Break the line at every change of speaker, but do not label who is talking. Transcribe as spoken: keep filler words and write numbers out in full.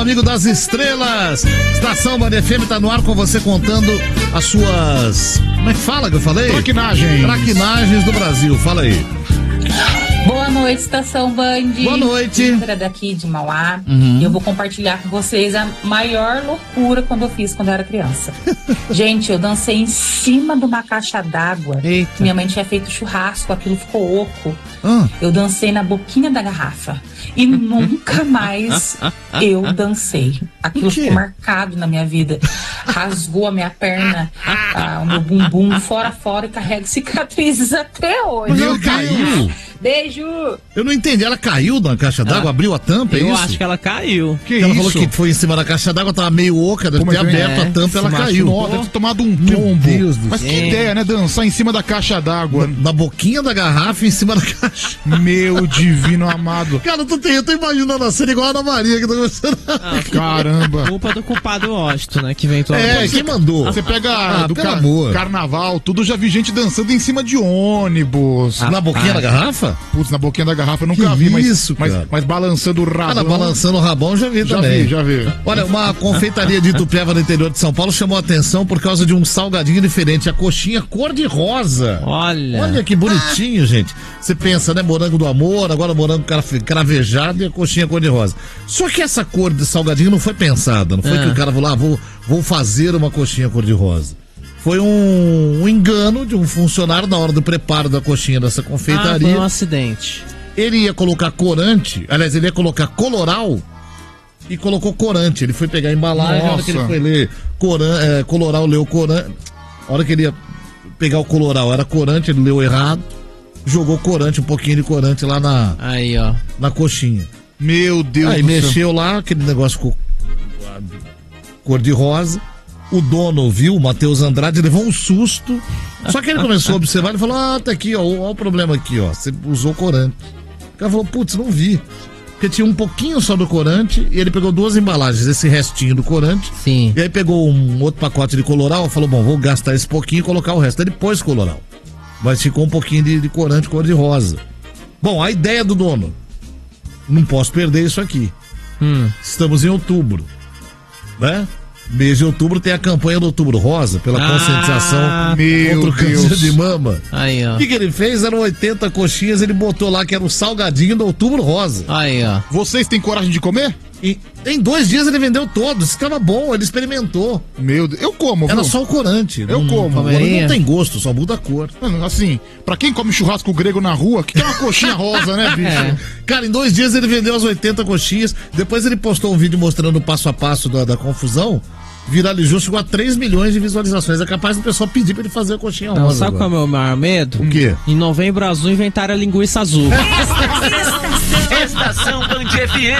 Amigo das estrelas, Estação Band F M tá no ar com você contando as suas... Como é que fala que eu falei?
Traquinagens.
Traquinagens do Brasil, fala aí.
Boa noite, Estação Band.
Boa noite.
Lembra daqui de Mauá.
Uhum.
E eu vou compartilhar com vocês a maior loucura quando eu fiz quando eu era criança. Gente, eu dancei em cima de uma caixa d'água.
Eita.
Minha mãe tinha feito churrasco, aquilo ficou oco.
Ah.
Eu dancei na boquinha da garrafa. E nunca mais eu dancei. Aquilo ficou marcado na minha vida. Rasgou a minha perna, ah, o meu bumbum fora fora e carrego cicatrizes até hoje.
Mas ela caiu.
Beijo!
Eu não entendi, ela caiu na caixa d'água,
Ah,
abriu a tampa, é
Eu
isso?
acho que ela caiu.
Que
ela
isso?
falou que foi em cima da caixa d'água, tava meio oca, deve
Pô,
ter
mas
aberto
é,
a tampa e ela
se
caiu.
Nossa, deve ter tomado um tombo.
Deus do
Mas que
céu.
ideia, né? Dançar em cima da caixa d'água.
Na, na boquinha da garrafa, em cima da caixa.
Meu divino amado.
Cara, eu tô, eu tô imaginando a cena igual a Ana Maria que tá começando.
Caramba.
Culpa do culpado Washington, né? Que inventou a
É,
música.
quem mandou?
Você pega
Ah,
do
pelo
car-
amor.
carnaval, tudo, já vi gente dançando em cima de ônibus.
Ah,
Na boquinha da
Rapaz.
garrafa?
Putz, na boquinha da garrafa eu nunca
Que
vi, mas,
isso,
mas,
cara?
mas balançando o rabão.
Cara, balançando o rabão já vi
Já
também.
vi, já vi.
Olha, uma confeitaria de Itupeva, no interior de São Paulo, chamou a atenção por causa de um salgadinho diferente, a coxinha cor-de-rosa.
Olha.
Olha que bonitinho, gente. Você pensa, né? Morango do amor, agora morango crave- cravejado e a coxinha cor-de-rosa. Só que essa cor de salgadinho não foi pensada. Não foi
Ah.
que o cara falou, ah, vou, vou fazer uma coxinha cor-de-rosa. Foi um, um engano de um funcionário na hora do preparo da coxinha dessa
Ah,
confeitaria.
foi um acidente.
Ele ia colocar corante, aliás, ele ia colocar coloral e colocou corante. Ele foi pegar a embalagem, a hora que ele
Nossa.
foi ler coran, é, coloral, leu corante. A hora que ele ia pegar o coloral, era corante, ele leu errado. Jogou corante, um pouquinho de corante lá na,
Aí, ó.
na coxinha.
Meu Deus
Aí
do céu.
mexeu lá, aquele negócio ficou cor de rosa. O dono viu, o Matheus Andrade, levou um susto. Só que ele começou a observar e falou: ah, tá aqui, ó, ó o problema aqui, ó. Você usou corante. O cara falou: putz, não vi. Porque tinha um pouquinho só do corante e ele pegou duas embalagens, esse restinho do corante.
Sim.
E aí pegou um outro pacote de coloral, falou: bom, vou gastar esse pouquinho e colocar o resto. Aí ele pôs coloral. Mas ficou um pouquinho de, de corante cor de rosa. Bom, a ideia do dono: não posso perder isso aqui.
Hum.
Estamos em outubro, né? Mês de outubro tem a campanha do Outubro Rosa, pela
Ah,
conscientização
meu
contra o câncer
Deus.
de mama.
Aí, ó.
O que, que ele fez? Eram oitenta coxinhas, ele botou lá que era o salgadinho do Outubro Rosa.
Aí, ó.
Vocês têm coragem de comer?
E em dois dias ele vendeu todos, ficava bom, ele experimentou.
Meu Deus, eu como,
Era
viu?
só o corante.
Eu
não,
como.
O corante
Comeria?
não tem gosto, só muda a cor.
Mano, assim, pra quem come churrasco grego na rua, que é uma coxinha rosa, né, bicho?
É.
Cara, em dois dias ele vendeu as oitenta coxinhas, depois ele postou um vídeo mostrando o passo a passo da, da confusão, viralizou, chegou a três milhões de visualizações. É capaz do pessoal pedir pra ele fazer a coxinha
Não,
rosa.
sabe qual é o
agora.
meu maior medo?
O quê?
Em novembro azul inventaram a linguiça azul.
Estação Band F M.